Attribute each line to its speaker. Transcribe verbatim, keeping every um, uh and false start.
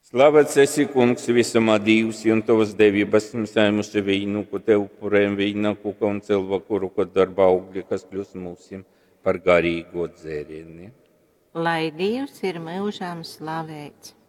Speaker 1: Slavēts esi, kungs, visumā Dievs, un tavas devības mums saimuse vīnu, ko tev upurējam vīna, kuka un celva, kuru, ko darba augļi, kas kļūs mūsim par garīgo dzērieni.
Speaker 2: Lai Dievs ir mūžām slavēts.